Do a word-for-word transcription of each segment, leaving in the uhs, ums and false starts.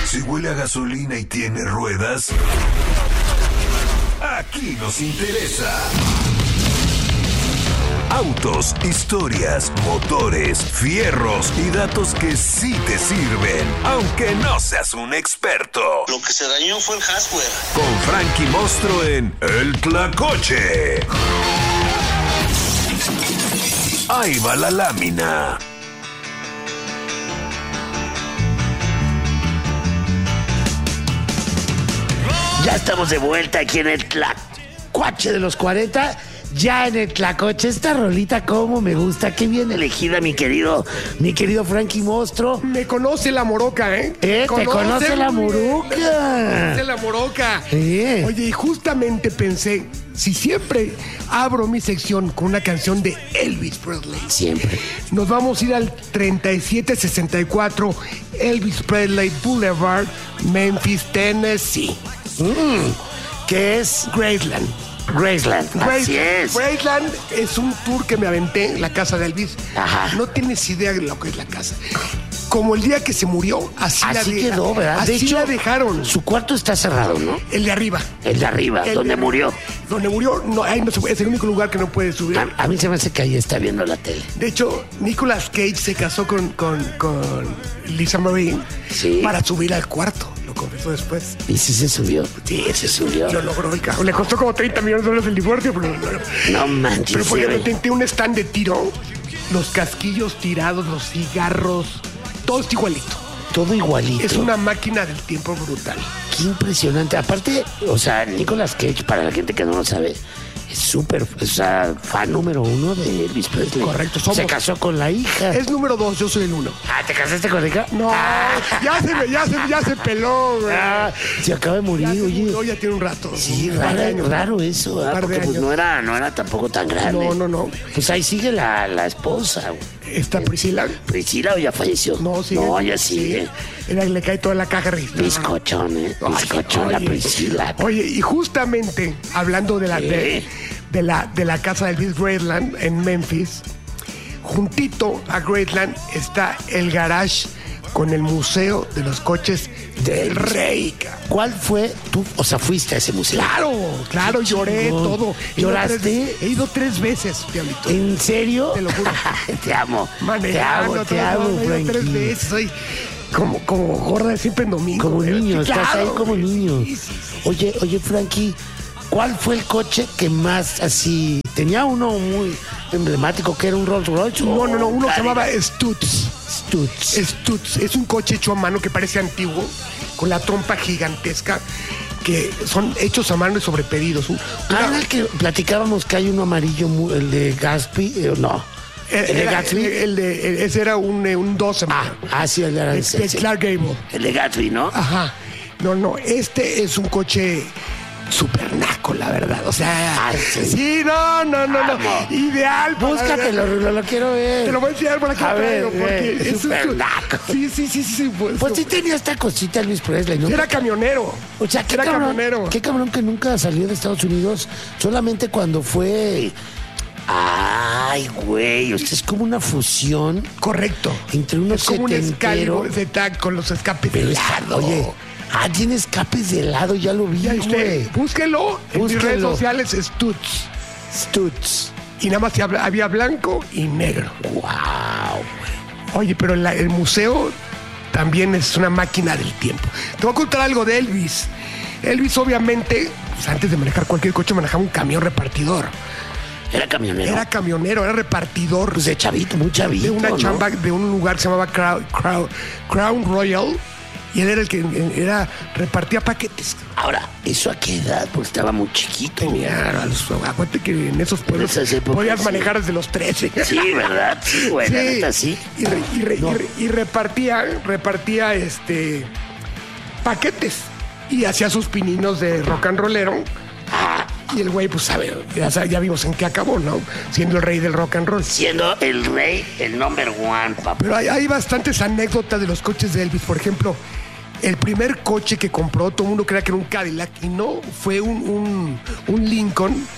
Si huele a gasolina y tiene ruedas, aquí nos interesa. Autos, historias, motores, fierros y datos que sí te sirven, aunque no seas un experto. Lo que se dañó fue el hardware. Con Frankie Mostro en El Tlacoche. Ahí va la lámina. Ya estamos de vuelta aquí en el Tlacuache de los cuarenta. Ya en el Tlacoche, esta rolita como me gusta, qué bien elegida, mi querido, mi querido Frankie Mostro. Me conoce la moroca, ¿eh? ¿Eh? ¿Te conoce la moroca? Me conoce la moroca. ¿Eh? Oye, y justamente pensé, si siempre abro mi sección con una canción de Elvis Presley, Siempre. nos vamos a ir al treinta y siete sesenta y cuatro Elvis Presley Boulevard, Memphis, Tennessee. Mm, ¿Qué es? Graceland. Graceland. Así es. Graceland es un tour que me aventé en la casa de Elvis. Ajá. No tienes idea de lo que es la casa. Como el día que se murió, así, Así la de- quedó, ¿verdad? Así De hecho, la dejaron. Su cuarto está cerrado, ¿no? El de arriba. El de arriba, El donde de- murió. Donde murió, no, ahí no se puede, es el único lugar que no puede subir. A, a mí se me hace que ahí está viendo la tele. De hecho, Nicolas Cage se casó con, con, con Lisa Marie Sí. para subir al cuarto. Lo confesó después. ¿Y si se subió? Sí, se subió. Lo logró el cabrón. Le costó como treinta millones de dólares el divorcio, pero lo logró. No manches. Pero por sí, ejemplo, güey. tenía un stand de tiro, los casquillos tirados, los cigarros, todo está igualito. Todo igualito. Es una máquina del tiempo brutal. Qué impresionante. Aparte, o sea, Nicolas Cage, para la gente que no lo sabe, es súper, o sea, fan número uno de Elvis Presley. Correcto, somos. Se casó con la hija. Es número dos, yo soy el uno. Ah, ¿te casaste con la hija? No, Ah, ya se, me- ya se, ya se peló, güey. ah, se acaba de morir, Ya se oye. murió, ya tiene un rato. Sí, un par de raro, años. raro eso, ¿ah? Un par de Porque pues años. no era, no era tampoco tan grande. No, no, no. Pues ahí sigue la, la esposa, güey. Esta Priscila. Priscila, ¿o ya falleció? No, sigue. No, ya sigue. Sí. Era, le cae toda la caja registrada. Bizcochón, ¿eh? Ay, Bizcochón la oye. Priscila. Oye, y justamente hablando de la, de, ¿Qué? de la, de la casa de Elvis Graceland en Memphis, juntito a Graceland está el garage con el museo de los coches del rey. cabrón. ¿Cuál fue tú? O sea, fuiste a ese museo. Claro, claro, lloré chingón. todo. He ido ¿Lloraste? tres- He ido tres veces, Diablito. ¿En serio? Te lo juro. Te amo. Manejando, te amo, te todo, amo, he ido tres Frankie. veces. Soy como, como gorda de siempre en domingo. Como güey. niño, Sí, estás claro, ahí como güey. niño. Sí, sí, sí. Oye, oye, Frankie, ¿cuál fue el coche que más así... Tenía uno muy emblemático que era un Rolls Royce? No, no, no, uno se Cadillac? llamaba Stutz. Stutz. Stutz es un coche hecho a mano que parece antiguo, con la trompa gigantesca, que son hechos a mano y sobre pedidos. Un- Ah, una- era el que platicábamos que hay uno amarillo, mu- el de Gatsby, eh, no. eh, ¿El de era- Gatsby? el de- el- ese era un, eh, un doce. Ah, ah, sí, el de, de, ese, de sí. Clark Gable. El de Gatsby, ¿no? Ajá. No, no, este es un coche super naco, la verdad. O sea, Ah, sí. sí, no, no, no, no. Amo. Ideal. para- Búscatelo, lo, lo quiero ver. Te lo voy a enseñar por aquí. A lo ver, traigo, porque eh, es súper un- naco. Sí, sí, sí, sí. sí, pues, Pues sí tenía esta cosita Elvis Presley, ¿no? Era camionero. O sea, qué era cabrón, camionero. qué cabrón que nunca salió de Estados Unidos, solamente cuando fue... Ay, güey, o sea, es como una fusión Correcto. entre unos Es como un setentero... Excalibur Z con los escapes de Pero está- lado. Oye, ah, tiene escapes de lado, ya lo vi, Ya güey. usted, búsquelo en mis Búsquelo. redes sociales, Stutz. Stutz. Y nada más había, había blanco y negro. Wow. Oye, pero la- el museo también es una máquina del tiempo. Te voy a contar algo de Elvis. Elvis, obviamente, pues, antes de manejar cualquier coche, manejaba un camión repartidor. Era camionero. Era camionero, era repartidor Pues de chavito, muy chavito, de una ¿no? chamba de un lugar que se llamaba Crown, Crown- Crown Royal. Y él era el que era, repartía paquetes. Ahora, ¿eso a qué edad? Porque estaba muy chiquito. Tenía, a los- acuérdate que en esos pueblos En esas épocas, podías sí. manejar desde los trece. Sí, ¿verdad? Sí, güey, la neta, sí. Y, re- y re- No. y re- y repartía, repartía este paquetes y hacía sus pininos de rock and rollero. Y el güey, pues sabe, ya, sabe- ya vimos en qué acabó, ¿no? Siendo el rey del rock and roll. Siendo el rey, el number one, papá. Pero hay, hay bastantes anécdotas de los coches de Elvis. Por ejemplo, el primer coche que compró, todo el mundo creía que era un Cadillac y no, fue un, un, un Lincoln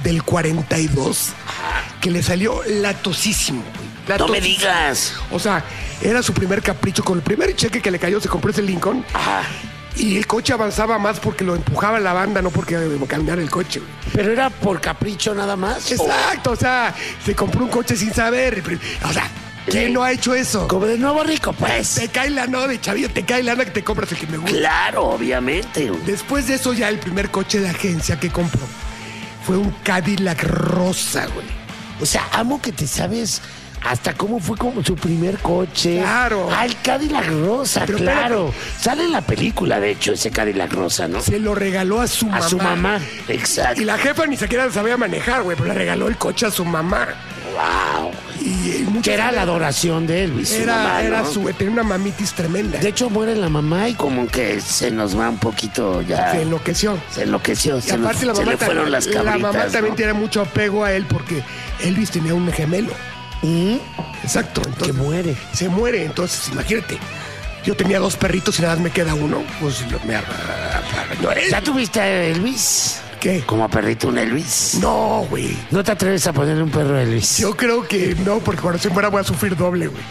del cuarenta y dos que le salió latosísimo, güey. No me Latosísimo. digas. O sea, era su primer capricho. Con el primer cheque que le cayó se compró ese Lincoln. Ajá. Y el coche avanzaba más porque lo empujaba la banda, no porque cambiara el coche, güey. Pero era por capricho nada más. Exacto, o sea, se compró un coche sin saber. O sea, ¿quién Sí. no ha hecho eso? Como de nuevo rico, pues. Te cae la no de chavillo, te cae lana que te compras el que me gusta. Claro, obviamente. güey. Después de eso, ya el primer coche de agencia que compró fue un Cadillac rosa, güey. O sea, amo que te sabes hasta cómo fue como su primer coche. Claro. Ah, el Cadillac rosa, Pero claro. Sale en la película, de hecho, ese Cadillac rosa, ¿no? Se lo regaló a su A mamá. su mamá, exacto. Y la jefa ni siquiera sabía manejar, güey, pero le regaló el coche a su mamá. Wow. Y, eh, muchos- Que era la adoración de Elvis. su Era, mamá, era ¿no? su, tenía una mamitis tremenda. De hecho, muere la mamá y como que se nos va un poquito ya. Se enloqueció. Se enloqueció. Y Se, nos- aparte la se mamá, le fueron también- las la cabritas. mamá también ¿no? tiene mucho apego a él porque Elvis tenía un gemelo. ¿Mm? Exacto. Que Entonces, muere. se muere, entonces imagínate. Yo tenía dos perritos y nada más me queda uno. Pues lo- me no, él- ¿Ya tuviste a Elvis? ¿Qué? Como perrito un Elvis. No, güey. ¿No te atreves a ponerle un perro a Elvis? Yo creo que no, porque cuando se muera voy a sufrir doble, güey.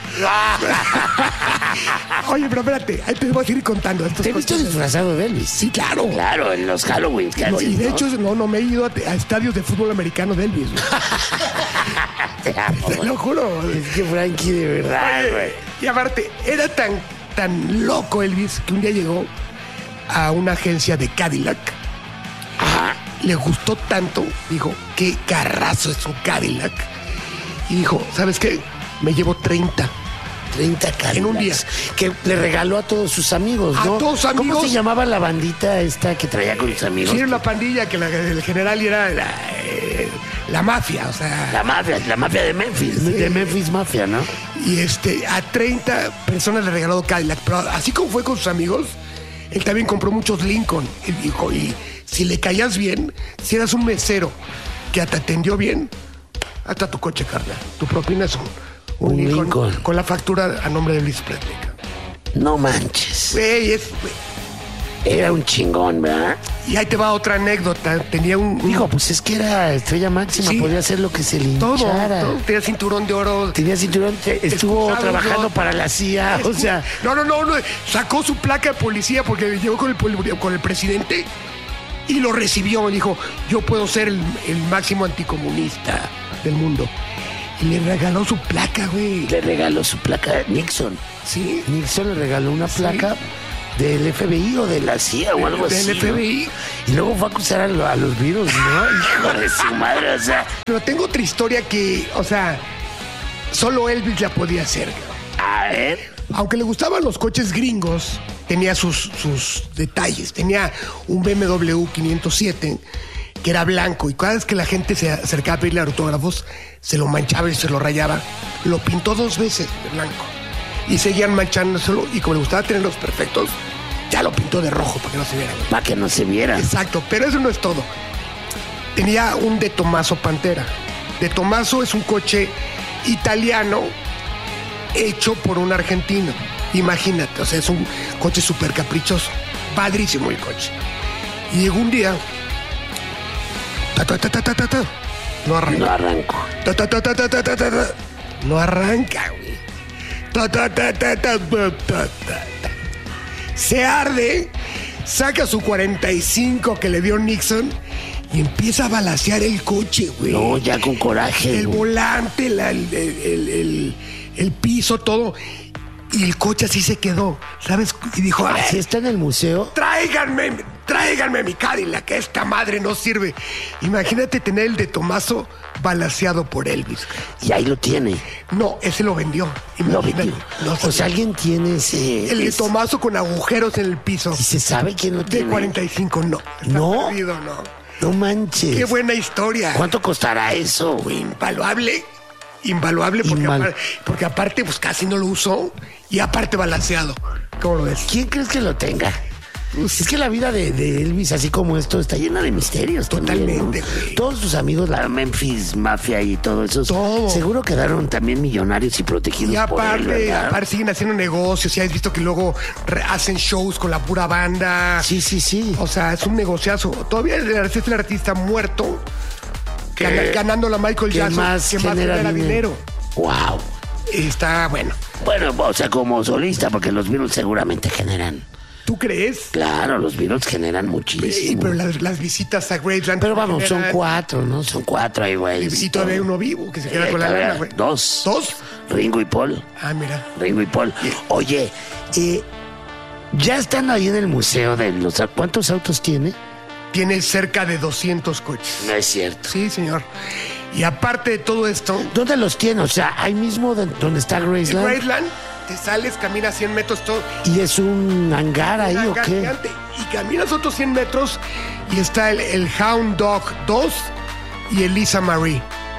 Oye, pero espérate, ahí te voy a seguir contando. Estas ¿Te he visto cosas. disfrazado de Elvis? Sí, claro. Claro, en los Halloween. que No, haces, y de ¿no? hecho, no, no me he ido a, a estadios de fútbol americano de Elvis, güey. Te amo, Te güey. lo juro. Es que Frankie, de verdad, güey. Y aparte, era tan, tan loco Elvis que un día llegó a una agencia de Cadillac. Ajá. Le gustó tanto, dijo, qué carrazo es un Cadillac. Y dijo, ¿sabes qué? Me llevo treinta. treinta Cadillacs. En un día. Que le regaló a todos sus amigos, A ¿no? todos sus ¿Cómo amigos. se llamaba la bandita esta que traía con sus amigos? Sí, era una pandilla que la, el general era la, eh, la mafia, o sea. La mafia, la mafia de Memphis. Sí. De Memphis Mafia, ¿no? Y este, a treinta personas le regaló Cadillac. Pero así como fue con sus amigos, él también compró muchos Lincoln. Y dijo, y si le caías bien, si eras un mesero que te atendió bien, hasta tu coche, carnal. Tu propina es un, un, Un Lincoln, Lincoln. con la factura a nombre de Elvis Presley. No manches. Güey, es, güey. Era un chingón, ¿verdad? Y ahí te va otra anécdota. Tenía un... un- Dijo, pues es que era estrella máxima, Sí. podía hacer lo que se le todo, hinchara. todo. Tenía cinturón de oro. Tenía cinturón, te- estuvo Excusado, trabajando ¿no? para la C I A, o sea... No, no, no, no. Sacó su placa de policía porque llegó con el, pol- con el presidente y lo recibió. Dijo, yo puedo ser el, el máximo anticomunista del mundo. Y le regaló su placa, güey. Le regaló su placa a Nixon. Sí. Nixon le regaló una placa del F B I o de la C I A o algo Del así. F B I. ¿no? Y luego fue a acusar a, lo- a los virus, ¿no? Hijo de su madre, o sea... Pero tengo otra historia que, o sea, solo Elvis la podía hacer. A ver... Aunque le gustaban los coches gringos, tenía sus, sus detalles. Tenía un B M W quinientos siete que era blanco y cada vez que la gente se acercaba a pedirle autógrafos, se lo manchaba y se lo rayaba. Lo pintó dos veces de blanco y seguían manchándoselo y como le gustaba tenerlos perfectos, ya lo pintó de rojo para que no se viera. Para que no se viera. Exacto, pero eso no es todo. Tenía un De Tomaso Pantera. De Tomaso es un coche italiano hecho por un argentino. Imagínate, o sea, es un coche súper caprichoso. Padrísimo el coche. Y llegó un día. Ta, ta, ta, ta, ta, ta, ta. No arranca. No arranco. Ta, ta, ta, ta, ta, ta, ta, ta, ta. No arranca, güey. Ta, ta, ta, ta, ta, ta, ta, ta. Se arde, saca su cuarenta y cinco que le dio Nixon y empieza a balacear el coche, güey. No, ya con coraje. El güey. volante, la- el, el- el- el- el piso, todo. Y el coche así se quedó, ¿sabes? Y dijo, a ver, Si está en el museo, tráiganme, tráiganme mi Cadillac, que esta madre no sirve. Imagínate tener el de Tomaso balaceado por Elvis. y ahí lo tiene. No, ese lo vendió. Lo Imagínate. vendió. No, O sea, alguien tiene ese... el de ese- Tomaso con agujeros en el piso. ¿Y se sabe quién lo De tiene? cuarenta y cinco, no. Está ¿No? perdido, no. No manches. Qué buena historia. ¿Cuánto costará eso, güey? Invaluable. Invaluable porque, Inval- apar- porque aparte pues casi no lo usó y aparte balanceado. ¿Cómo lo ves? ¿Quién crees que lo tenga? Es que la vida de, de Elvis, así como esto, está llena de misterios. también, ¿no? Totalmente, güey. Todos sus amigos, la Memphis Mafia y todo eso, Todo. seguro quedaron también millonarios y protegidos Y por él, aparte, ¿verdad? aparte siguen haciendo negocios. Ya has visto que luego re- hacen shows con la pura banda. Sí, sí, sí. O sea, es un negociazo. Todavía es el artista muerto, que, Gana- ganando la Michael que Jackson, más que más genera genera dinero. dinero. Wow. Está bueno. Bueno, o sea, como solista, porque los Beatles seguramente generan. ¿Tú crees? Claro, los Beatles generan Sí, muchísimo. pero las, las visitas a Graceland. Pero vamos, son generan- cuatro, ¿no? Son cuatro ahí, güey. Y, y todavía hay uno vivo que se queda Eh, con la todavía- lana, güey. Dos. ¿Dos? Ringo y Paul. Ah, mira. Ringo y Paul. Oye, eh, ya estando ahí en el museo de los... ¿Cuántos autos tiene? Tiene cerca de doscientos coches. No es cierto. Sí, señor. Y aparte de todo esto, ¿Dónde los tiene? O sea, ahí mismo de- donde está en Graceland. Graceland te sales, caminas cien metros todo. ¿Y es un hangar ahí una o qué? gigante, y caminas otros cien metros y está el, el Hound Dog dos y el Lisa Marie.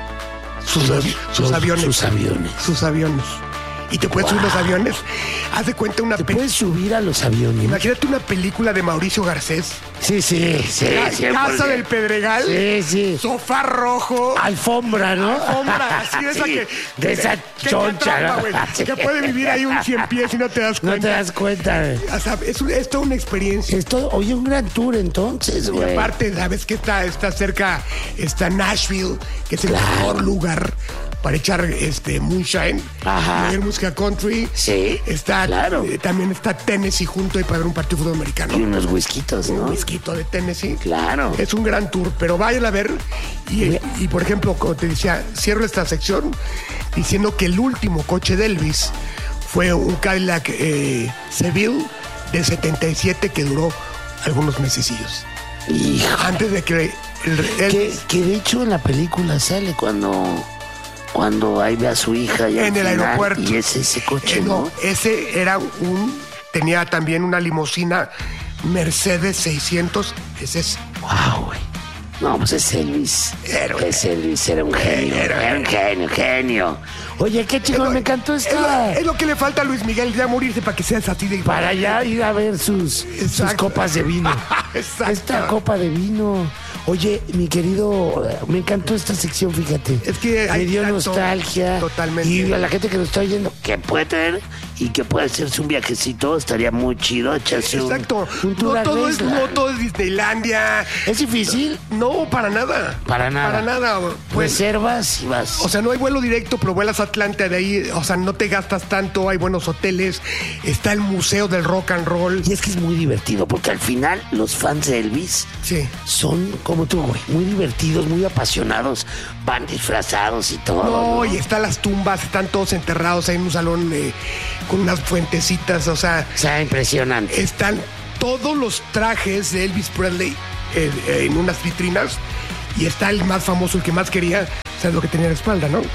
Sus, Los- avi- sus los- aviones. sus aviones. Sus aviones. Y te puedes subir los aviones. Haz de cuenta una ¿Te película. puedes subir a los aviones? Imagínate una película de Mauricio Garcés. Sí, sí, sí. La cien por Casa ciento. del Pedregal. Sí, sí. Sofá rojo. Alfombra, ¿no? Alfombra, así de esa Sí, que. de esa que- que choncha, atrapa, ¿no? güey, Sí. Que puede vivir ahí un cien pies y no te das No cuenta. te das cuenta, güey. O sea, es, un- es toda una experiencia. Esto, oye, un gran tour entonces, Y güey. aparte, sabes que está, está cerca, está Nashville, que es el Claro. mejor lugar para echar este moonshine, Ajá. y ver música country. Sí, Está, claro. eh, también está Tennessee junto ahí para ver un partido de fútbol americano. Y unos whiskitos, Un ¿no? whisky de Tennessee. Claro. Es un gran tour, pero vayan a ver. Y, y, por ejemplo, como te decía, cierro esta sección diciendo que el último coche de Elvis fue un Cadillac eh, Seville de setenta y siete que duró algunos mesecillos. Hijo. Antes de que el, el- Que, que de hecho en la película sale cuando cuando ahí ve a su hija y al en el final, aeropuerto. y es ese coche, Eh, ¿no? ese era un. Tenía también una limusina Mercedes seiscientos. Ese es. Wow, güey. No, pues es Elvis. Era un Es Elvis, era un genio. Era- Era un genio, genio. Oye, qué chingón, me encantó Es lo, esta. es lo que le falta a Luis Miguel, ya morirse para que seas así de. Para allá ir a ver sus, sus Exacto. copas de vino. Exacto. Esta copa de vino. Oye, mi querido, me encantó esta sección, fíjate. Es que hay me dio tanto- nostalgia. totalmente. Y a la gente que nos está oyendo, que puede tener y que puede hacerse un viajecito, estaría muy chido echarse un, Exacto. un tour No a todo, es, Graceland. no todo es Disneylandia. ¿Es difícil? No, para nada. Para nada. Para nada. Pues, Reservas y vas. o sea, no hay vuelo directo, pero vuelas a Atlanta de ahí. O sea, no te gastas tanto. Hay buenos hoteles. Está el Museo del Rock and Roll. Y es que es muy divertido, porque al final los fans de Elvis Sí. son como tú, güey, muy divertidos, muy apasionados, van disfrazados y todo. No, ¿no? y están las tumbas, están todos enterrados ahí en un salón eh, con unas fuentecitas. O sea, O sea, impresionante. están todos los trajes de Elvis Presley eh, eh, en unas vitrinas. Y está el más famoso, el que más quería. ¿Sabes lo que tenía en la espalda, no?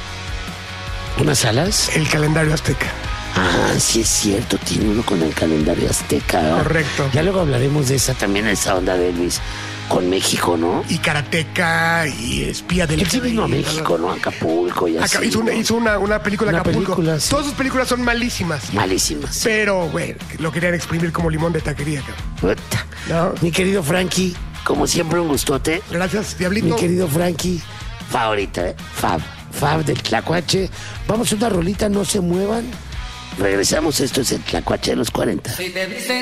¿Unas alas? El calendario azteca. Ah, sí es cierto, tiene uno con el calendario azteca. ¿verdad? Correcto. Ya luego hablaremos de esa también, esa onda de Elvis con México, ¿no? Y karateca y espía del Él sí vino a F B I, México, ¿no? A Acapulco y así. Acá hizo, una, ¿no? hizo una, una película Una Acapulco. película, sí. Todas sus películas son malísimas. Malísimas. Pero, güey, lo querían exprimir como limón de taquería, cabrón. Puta. No. Mi querido Frankie, como siempre un gustote. Gracias, Mi Diablito. querido Frankie, favorita, ¿eh? Fab, Fab del Tlacuache. Vamos a una rolita, no se muevan. Regresamos, esto es el Tlacuache de los cuarenta. Si te dicen